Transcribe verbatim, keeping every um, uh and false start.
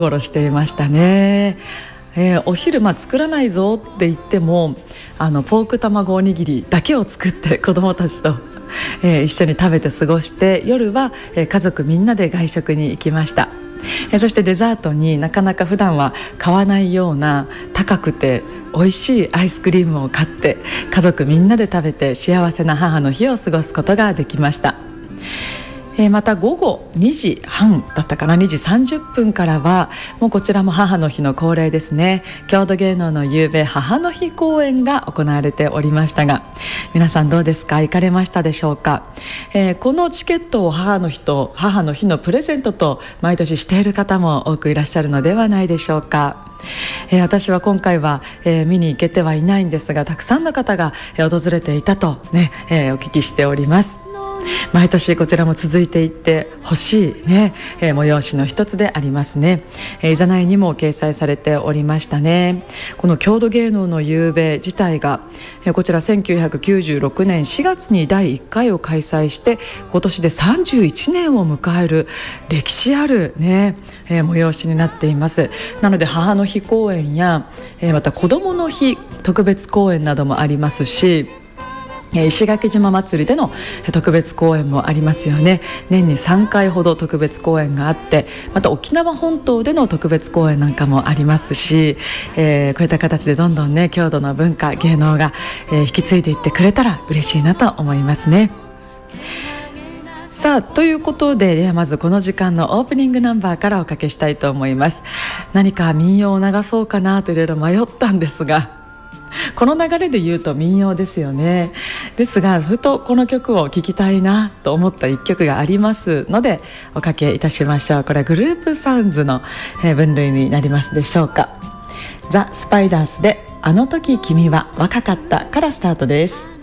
頃していましたね。えーお昼、まあ、作らないぞって言ってもあのポーク卵おにぎりだけを作って子どもたちと、えー一緒に食べて過ごして、夜は、えー家族みんなで外食に行きました。えーそしてデザートになかなか普段は買わないような高くて美味しいアイスクリームを買って家族みんなで食べて幸せな母の日を過ごすことができました。えーまた午後にじはんだったかな、にじさんじゅっぷんからはもうこちらも母の日の恒例ですね、郷土芸能の夕べ母の日公演が行われておりましたが、皆さんどうですか、行かれましたでしょうか。えーこのチケットを母の日と母の日のプレゼントと毎年している方も多くいらっしゃるのではないでしょうか。えー私は今回は、えー見に行けてはいないんですが、たくさんの方が、えー訪れていたと、ねえーお聞きしております。毎年こちらも続いていってほしい、ねえー催しの一つでありますね。えーいざないにも掲載されておりましたね。この郷土芸能の夕べ自体が、えーこちらせんきゅうひゃくきゅうじゅうろくねんしがつにだいいっかいを開催して今年でさんじゅういちねんを迎える歴史ある、ねえー催しになっています。なので母の日公演や、えーまた子どもの日特別公演などもありますし、えー石垣島祭りでのえー特別公演もありますよね。年にさんかいほど特別公演があって、また沖縄本島での特別公演なんかもありますし、えーこういった形でどんどんね郷土の文化芸能が、えー引き継いでいってくれたら嬉しいなと思いますね。さあということで、ではまずこの時間のオープニングナンバーからおかけしたいと思います。何か民謡を流そうかなといろいろ迷ったんですが、この流れで言うと民謡ですよね。ですがふとこの曲を聴きたいなと思った一曲がありますのでおかけいたしましょう。これはグループサウンズのえー分類になりますでしょうか。ザ・スパイダースであの時君は若かったからスタートです。